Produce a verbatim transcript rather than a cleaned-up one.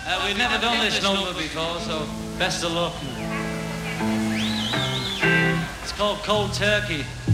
Uh, we've never done this number before, so best of luck. It's called Cold Turkey.